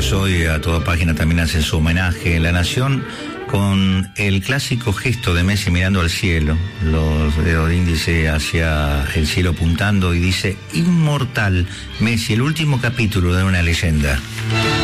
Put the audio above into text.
diarios hoy, a toda página, también hacen su homenaje. La Nación, con el clásico gesto de Messi mirando al cielo, los dedos de índice hacia el cielo apuntando, y dice: inmortal Messi, el último capítulo de una leyenda.